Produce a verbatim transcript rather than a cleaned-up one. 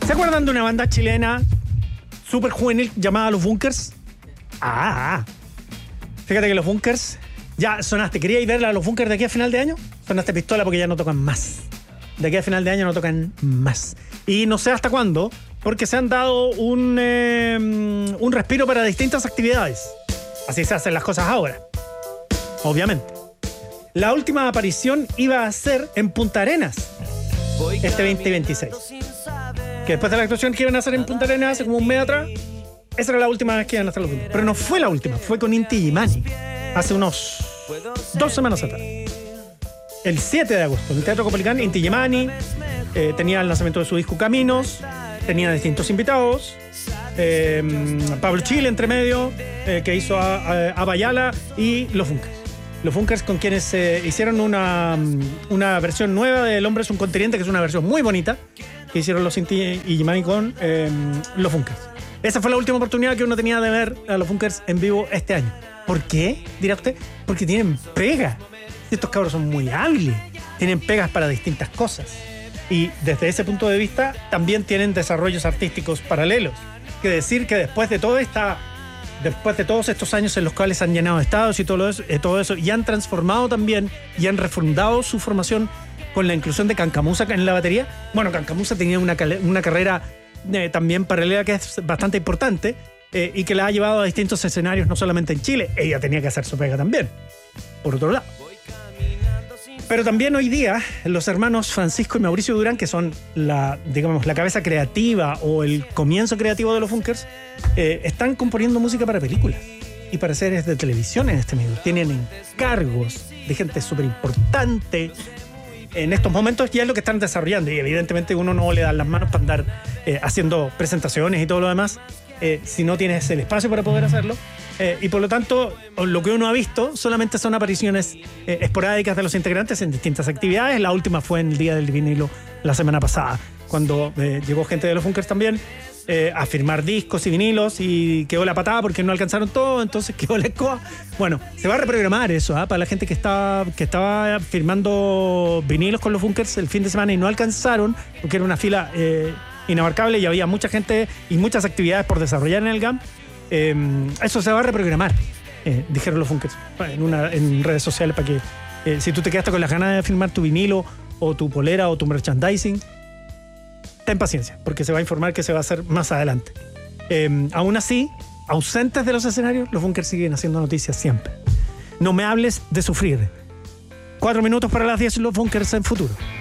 ¿Se acuerdan de una banda chilena súper juvenil llamada Los Bunkers? Ah, fíjate que Los Bunkers ya sonaste. ¿Queríais ver a Los Bunkers de aquí a final de año? Sonaste pistola porque ya no tocan más. De aquí a final de año no tocan más. Y no sé hasta cuándo, porque se han dado un, eh, un respiro para distintas actividades. Así se hacen las cosas ahora, obviamente. La última aparición iba a ser en Punta Arenas este veinte veintiséis. Que después de la actuación que iban a hacer en Punta Arenas hace como un mes atrás, esa era la última vez que iban a hacer los Bunkers. Pero no fue la última, fue con Inti Illimani hace unos dos semanas atrás. El siete de agosto, en el Teatro Copacabana, Inti Illimani eh, tenía el lanzamiento de su disco Caminos, tenía distintos invitados, eh, Pablo Chile entre medio, eh, que hizo a, a, a Bayala, y Los Bunkers. Los Bunkers, con quienes eh, hicieron una, una versión nueva de El Hombre es un Continente, que es una versión muy bonita, que hicieron los Inti Illimani con eh, Los Bunkers. Esa fue la última oportunidad que uno tenía de ver a Los Bunkers en vivo este año. ¿Por qué? Dirá usted. Porque tienen pega. Estos cabros son muy hábiles. Tienen pegas para distintas cosas. Y desde ese punto de vista también tienen desarrollos artísticos paralelos. Que decir que después de todo esta... Después de todos estos años en los cuales han llenado estados y todo eso, eh, todo eso, y han transformado también y han refundado su formación con la inclusión de Cancamusa en la batería. Bueno, Cancamusa tenía una, una carrera eh, también paralela que es bastante importante eh, y que la ha llevado a distintos escenarios, no solamente en Chile. Ella tenía que hacer su pega también, por otro lado. Pero también hoy día los hermanos Francisco y Mauricio Durán, que son la, digamos, la cabeza creativa o el comienzo creativo de los Bunkers, eh, están componiendo música para películas y para series de televisión en este medio. Tienen encargos de gente súper importante en estos momentos, ya es lo que están desarrollando, y evidentemente uno no le da las manos para andar eh, haciendo presentaciones y todo lo demás eh, si no tienes el espacio para poder hacerlo. Eh, y por lo tanto, lo que uno ha visto solamente son apariciones eh, esporádicas de los integrantes en distintas actividades. La última fue en el Día del Vinilo la semana pasada, cuando eh, llegó gente de los Bunkers también eh, a firmar discos y vinilos, y quedó la patada porque no alcanzaron todo, entonces quedó la escoba. Bueno, se va a reprogramar eso ¿eh? Para la gente que estaba, que estaba firmando vinilos con los Bunkers el fin de semana y no alcanzaron, porque era una fila eh, inabarcable y había mucha gente y muchas actividades por desarrollar en el G A M. Eh, eso se va a reprogramar, eh, dijeron los Bunkers en, una, en redes sociales, para que eh, si tú te quedaste con las ganas de firmar tu vinilo o tu polera o tu merchandising, ten paciencia, porque se va a informar que se va a hacer más adelante. Eh, aún así, ausentes de los escenarios, los Bunkers siguen haciendo noticias siempre. No me hables de sufrir. Cuatro minutos para las diez, los Bunkers en Futuro.